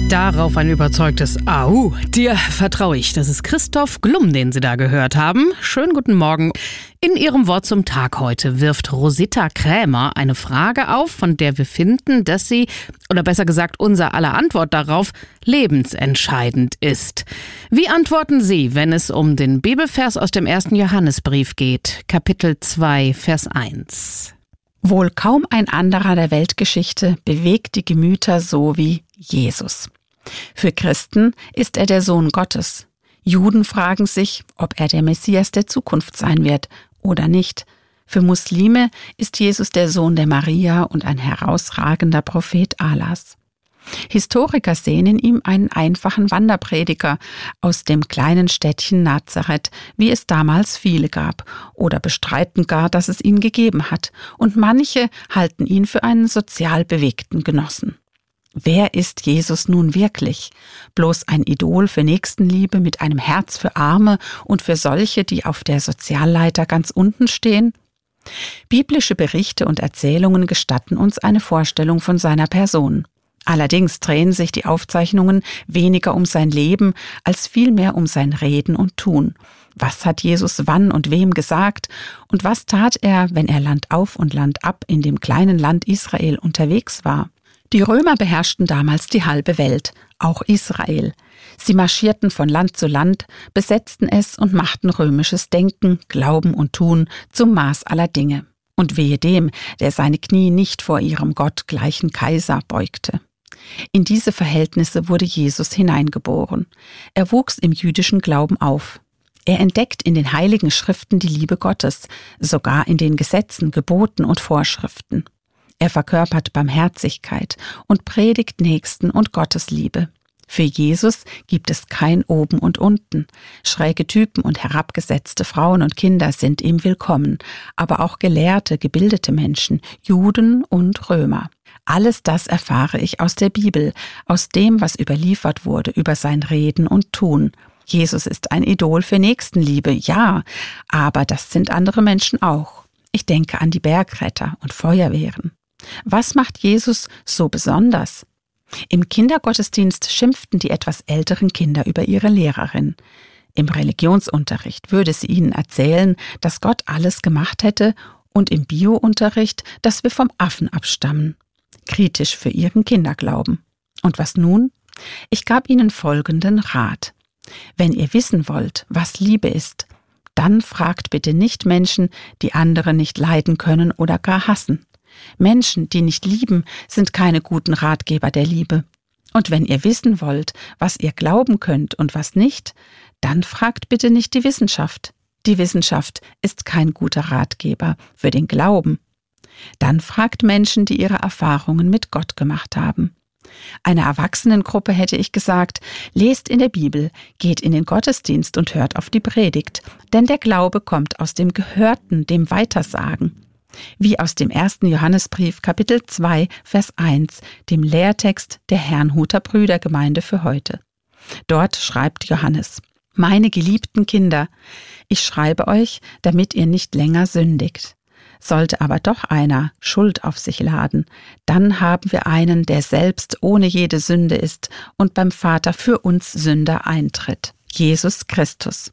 Darauf ein überzeugtes Au, dir vertraue ich. Das ist Christoph Glum, den Sie da gehört haben. Schönen guten Morgen. In ihrem Wort zum Tag heute wirft Rosita Krämer eine Frage auf, von der wir finden, dass sie, oder besser gesagt unser aller Antwort darauf, lebensentscheidend ist. Wie antworten Sie, wenn es um den Bibelvers aus dem 1. Johannesbrief geht, Kapitel 2, Vers 1? Wohl kaum ein anderer der Weltgeschichte bewegt die Gemüter so wie Jesus. Für Christen ist er der Sohn Gottes. Juden fragen sich, ob er der Messias der Zukunft sein wird oder nicht. Für Muslime ist Jesus der Sohn der Maria und ein herausragender Prophet Allahs. Historiker sehen in ihm einen einfachen Wanderprediger aus dem kleinen Städtchen Nazareth, wie es damals viele gab, oder bestreiten gar, dass es ihn gegeben hat, und manche halten ihn für einen sozial bewegten Genossen. Wer ist Jesus nun wirklich? Bloß ein Idol für Nächstenliebe mit einem Herz für Arme und für solche, die auf der Sozialleiter ganz unten stehen? Biblische Berichte und Erzählungen gestatten uns eine Vorstellung von seiner Person. Allerdings drehen sich die Aufzeichnungen weniger um sein Leben, als vielmehr um sein Reden und Tun. Was hat Jesus wann und wem gesagt? Und was tat er, wenn er Land auf und Land ab in dem kleinen Land Israel unterwegs war? Die Römer beherrschten damals die halbe Welt, auch Israel. Sie marschierten von Land zu Land, besetzten es und machten römisches Denken, Glauben und Tun zum Maß aller Dinge. Und wehe dem, der seine Knie nicht vor ihrem gottgleichen Kaiser beugte. In diese Verhältnisse wurde Jesus hineingeboren. Er wuchs im jüdischen Glauben auf. Er entdeckt in den heiligen Schriften die Liebe Gottes, sogar in den Gesetzen, Geboten und Vorschriften. Er verkörpert Barmherzigkeit und predigt Nächsten- und Gottesliebe. Für Jesus gibt es kein Oben und Unten. Schräge Typen und herabgesetzte Frauen und Kinder sind ihm willkommen, aber auch gelehrte, gebildete Menschen, Juden und Römer. Alles das erfahre ich aus der Bibel, aus dem, was überliefert wurde über sein Reden und Tun. Jesus ist ein Idol für Nächstenliebe, ja, aber das sind andere Menschen auch. Ich denke an die Bergretter und Feuerwehren. Was macht Jesus so besonders? Im Kindergottesdienst schimpften die etwas älteren Kinder über ihre Lehrerin. Im Religionsunterricht würde sie ihnen erzählen, dass Gott alles gemacht hätte, und im Biounterricht, dass wir vom Affen abstammen. Kritisch für ihren Kinderglauben. Und was nun? Ich gab ihnen folgenden Rat. Wenn ihr wissen wollt, was Liebe ist, dann fragt bitte nicht Menschen, die andere nicht leiden können oder gar hassen. Menschen, die nicht lieben, sind keine guten Ratgeber der Liebe. Und wenn ihr wissen wollt, was ihr glauben könnt und was nicht, dann fragt bitte nicht die Wissenschaft. Die Wissenschaft ist kein guter Ratgeber für den Glauben. Dann fragt Menschen, die ihre Erfahrungen mit Gott gemacht haben. Einer Erwachsenengruppe hätte ich gesagt, lest in der Bibel, geht in den Gottesdienst und hört auf die Predigt, denn der Glaube kommt aus dem Gehörten, dem Weitersagen. Wie aus dem 1. Johannesbrief, Kapitel 2, Vers 1, dem Lehrtext der Herrnhuter Brüdergemeinde für heute. Dort schreibt Johannes: Meine geliebten Kinder, ich schreibe euch, damit ihr nicht länger sündigt. Sollte aber doch einer Schuld auf sich laden, dann haben wir einen, der selbst ohne jede Sünde ist und beim Vater für uns Sünder eintritt: Jesus Christus.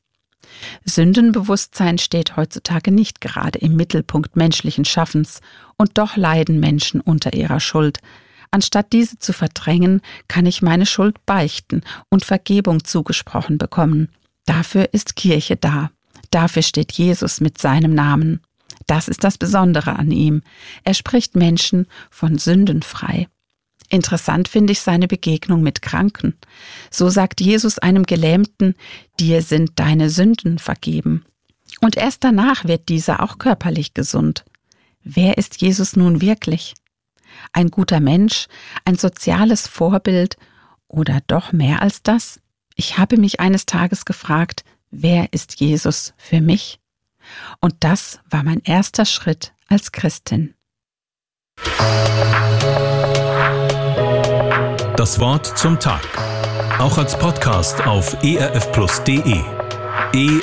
Sündenbewusstsein steht heutzutage nicht gerade im Mittelpunkt menschlichen Schaffens, und doch leiden Menschen unter ihrer Schuld. Anstatt diese zu verdrängen, kann ich meine Schuld beichten und Vergebung zugesprochen bekommen. Dafür ist Kirche da. Dafür steht Jesus mit seinem Namen. Das ist das Besondere an ihm. Er spricht Menschen von Sünden frei. Interessant finde ich seine Begegnung mit Kranken. So sagt Jesus einem Gelähmten: Dir sind deine Sünden vergeben. Und erst danach wird dieser auch körperlich gesund. Wer ist Jesus nun wirklich? Ein guter Mensch, ein soziales Vorbild oder doch mehr als das? Ich habe mich eines Tages gefragt, wer ist Jesus für mich? Und das war mein erster Schritt als Christin. Das Wort zum Tag. Auch als Podcast auf erfplus.de.